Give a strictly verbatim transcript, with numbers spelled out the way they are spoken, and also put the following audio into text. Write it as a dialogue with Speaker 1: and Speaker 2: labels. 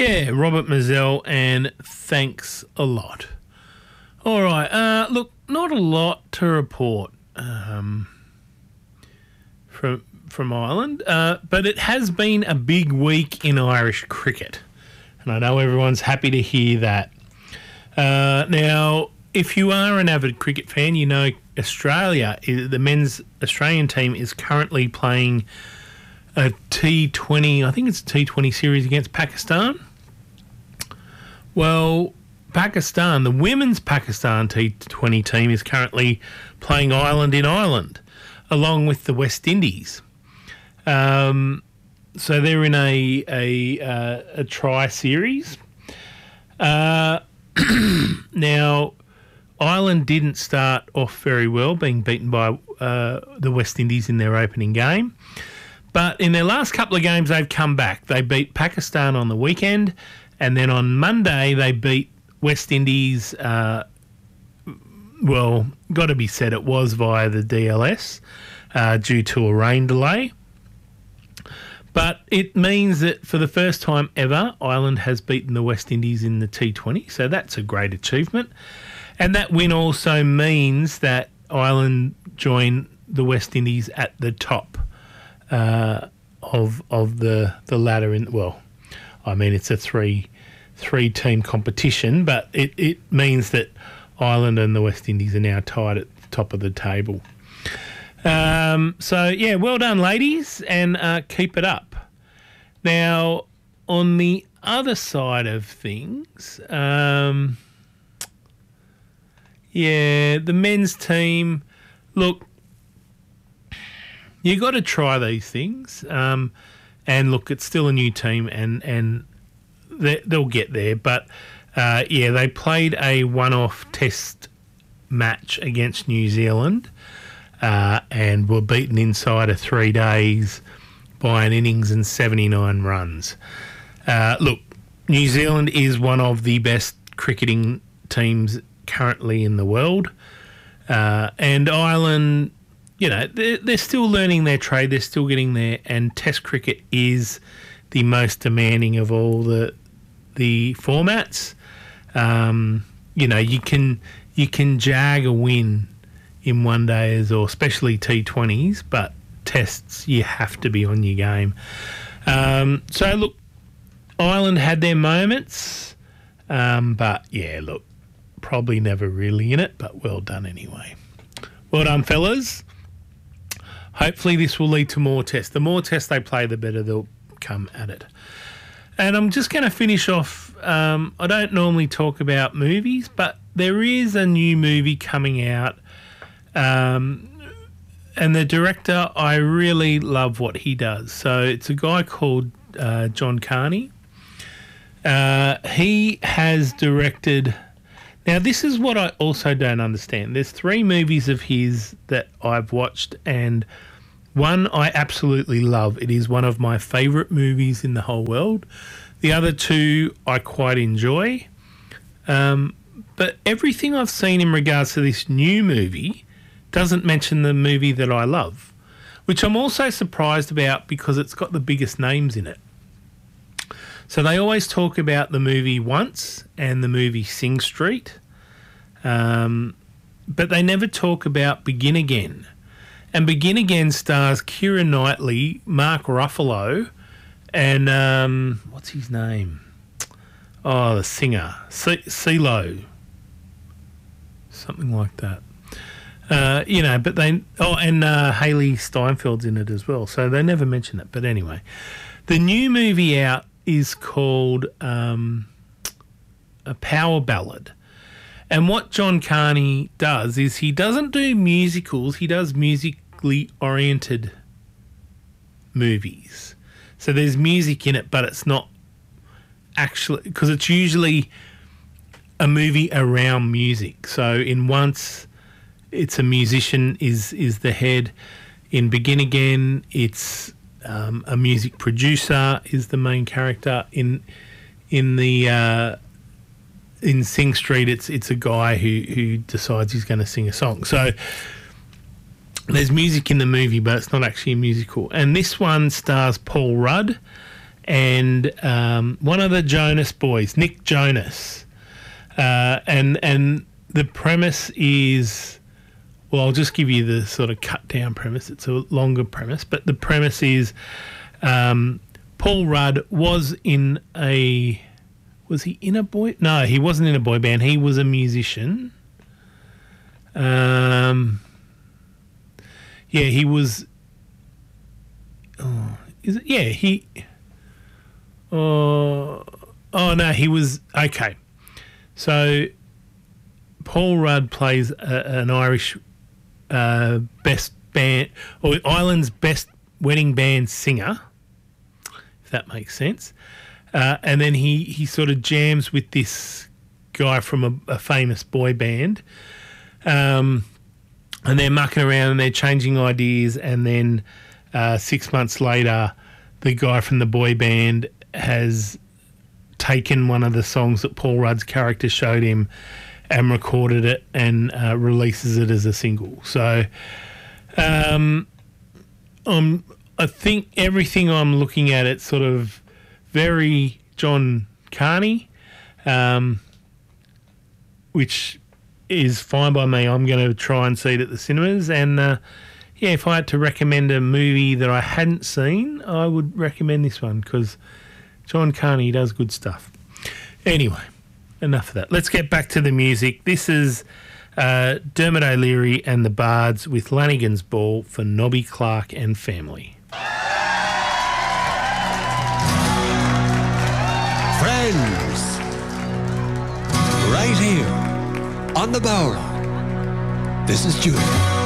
Speaker 1: Yeah, Robert Mazzell, and thanks a lot. All right, uh, look, not a lot to report um, from from Ireland, uh, but it has been a big week in Irish cricket, and I know everyone's happy to hear that. Uh, now, if you are an avid cricket fan, you know Australia, the men's Australian team is currently playing a T twenty, I think it's a T twenty series against Pakistan. Well, Pakistan, the women's Pakistan T twenty team is currently playing Ireland in Ireland, along with the West Indies. Um, so they're in a a, uh, a try series. Uh, now, Ireland didn't start off very well, being beaten by uh, the West Indies in their opening game. But in their last couple of games, they've come back. They beat Pakistan on the weekend, and then on Monday they beat West Indies. Uh, well, got to be said, it was via the D L S uh, due to a rain delay. But it means that for the first time ever, Ireland has beaten the West Indies in the T twenty, so that's a great achievement. And that win also means that Ireland join the West Indies at the top uh, of of the the ladder. In well, I mean it's a three three team competition, but it, it means that Ireland and the West Indies are now tied at the top of the table. Um, so yeah, well done, ladies, and uh, keep it up. Now, on the other side of things, um, yeah, the men's team. Look, you got to try these things, um, and look, it's still a new team, and and they, they'll get there. But uh, yeah, they played a one-off test match against New Zealand. Uh, and were beaten inside of three days by an innings and seventy-nine runs. Uh, look, New Zealand is one of the best cricketing teams currently in the world. Uh, and Ireland, you know, they're, they're still learning their trade. They're still getting there. And Test cricket is the most demanding of all the the formats. Um, you know, you can you can jag a win in one days, or especially T twenties, but tests, you have to be on your game. Um, so, look, Ireland had their moments, um, but, yeah, look, probably never really in it, but well done anyway. Well done, fellas. Hopefully this will lead to more tests. The more tests they play, the better they'll come at it. And I'm just going to finish off, um, I don't normally talk about movies, but there is a new movie coming out. Um, and the director, I really love what he does. So it's a guy called uh, John Carney. Uh, he has directed... Now, this is what I also don't understand. There's three movies of his that I've watched, and one I absolutely love. It is one of my favourite movies in the whole world. The other two I quite enjoy. Um, but everything I've seen in regards to this new movie doesn't mention the movie that I love, which I'm also surprised about because it's got the biggest names in it. So they always talk about the movie Once and the movie Sing Street, um, but they never talk about Begin Again. And Begin Again stars Keira Knightley, Mark Ruffalo, and um, what's his name? Oh, the singer, C- CeeLo, something like that. Uh, you know, but they... Oh, and uh, Hayley Steinfeld's in it as well, so they never mention it. But anyway, the new movie out is called um, A Power Ballad. And what John Carney does is he doesn't do musicals, he does musically oriented movies. So there's music in it, but it's not actually... Because it's usually a movie around music. So in Once... It's a musician is is the head. In Begin Again, it's um, a music producer is the main character. In in the uh, in Sing Street, it's it's a guy who who decides he's going to sing a song. So there's music in the movie, but it's not actually a musical. And this one stars Paul Rudd and um, one of the Jonas boys, Nick Jonas, uh, and and the premise is, well, I'll just give you the sort of cut down premise. It's a longer premise, but the premise is um, Paul Rudd was in a was he in a boy? No, he wasn't in a boy band. He was a musician. Um, yeah, he was. Oh, is it? Yeah, he. Oh, oh no, he was okay. So, Paul Rudd plays a, an Irish uh, best band or Ireland's best wedding band singer, if that makes sense. Uh, and then he, he sort of jams with this guy from a, a famous boy band. Um, and they're mucking around and they're changing ideas. And then uh, six months later, the guy from the boy band has taken one of the songs that Paul Rudd's character showed him and recorded it and uh, releases it as a single. So um, um, I think everything I'm looking at, it's sort of very John Carney, um, which is fine by me. I'm going to try and see it at the cinemas. And, uh, yeah, if I had to recommend a movie that I hadn't seen, I would recommend this one because John Carney does good stuff. Anyway, enough of that. Let's get back to the music. This is uh, Dermot O'Leary and the Bards with Lanigan's Ball for Nobby Clark and family.
Speaker 2: Friends, right here on the Bowra. This is Judy.